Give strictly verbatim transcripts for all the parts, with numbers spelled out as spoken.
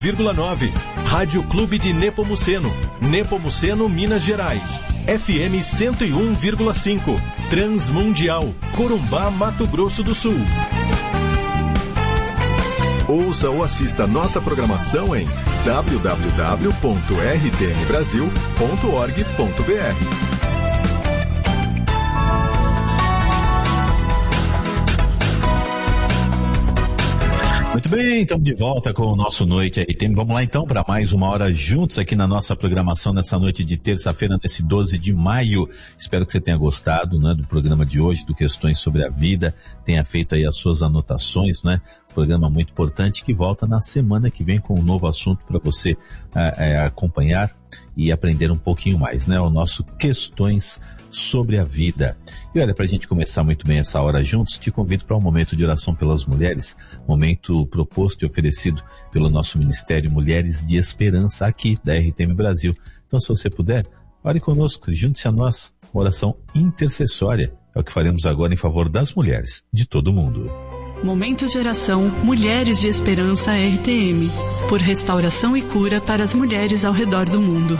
vírgula nove. Rádio Clube de Nepomuceno, Nepomuceno, Minas Gerais. F M cento e um vírgula cinco. Transmundial, Corumbá, Mato Grosso do Sul. Ouça ou assista nossa programação em w w w ponto r t m brasil ponto org ponto b r. Muito bem, estamos de volta com o nosso Noite R T M. Vamos lá então para mais uma hora juntos aqui na nossa programação nessa noite de terça-feira, nesse doze de maio. Espero que você tenha gostado, né, do programa de hoje, do Questões sobre a Vida, tenha feito aí as suas anotações, né? Programa muito importante que volta na semana que vem com um novo assunto para você é, é, acompanhar e aprender um pouquinho mais, né? O nosso Questões sobre a Vida. E olha, para a gente começar muito bem essa hora juntos, te convido para um momento de oração pelas mulheres, momento proposto e oferecido pelo nosso Ministério Mulheres de Esperança aqui da R T M Brasil. Então, se você puder, ore conosco, junte-se a nós, uma oração intercessória. É o que faremos agora em favor das mulheres de todo o mundo. Momento de oração Mulheres de Esperança R T M, por restauração e cura para as mulheres ao redor do mundo.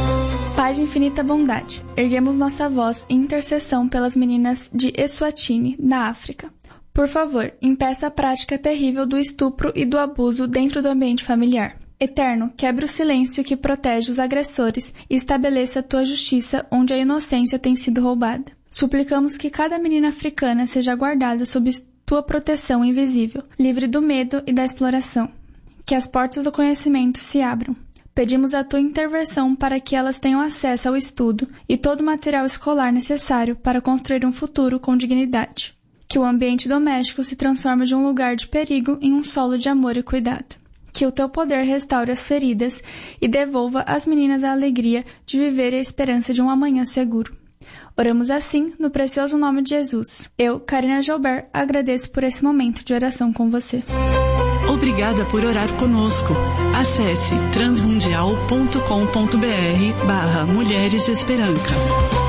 Pai de infinita bondade, erguemos nossa voz em intercessão pelas meninas de Eswatini, na África. Por favor, impeça a prática terrível do estupro e do abuso dentro do ambiente familiar. Eterno, quebre o silêncio que protege os agressores e estabeleça a tua justiça onde a inocência tem sido roubada. Suplicamos que cada menina africana seja guardada sob tua proteção invisível, livre do medo e da exploração. Que as portas do conhecimento se abram. Pedimos a tua intervenção para que elas tenham acesso ao estudo e todo o material escolar necessário para construir um futuro com dignidade. Que o ambiente doméstico se transforme de um lugar de perigo em um solo de amor e cuidado. Que o teu poder restaure as feridas e devolva às meninas a alegria de viver e a esperança de um amanhã seguro. Oramos assim no precioso nome de Jesus. Eu, Karina Gilbert, agradeço por esse momento de oração com você. Obrigada por orar conosco. Acesse transmundial ponto com ponto b r barra Mulheres de Esperança.